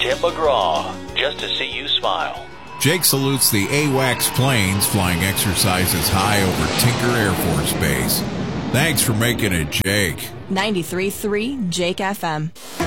Tim McGraw, just to see you smile. Jake salutes the AWACS planes flying exercises high over Tinker Air Force Base. Thanks for making it, Jake. 93.3 Jake FM.